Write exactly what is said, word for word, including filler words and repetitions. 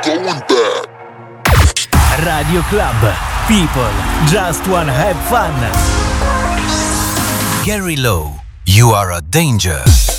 going back. Radio Club. People just wanna have fun. Gary Lowe, you are a danger.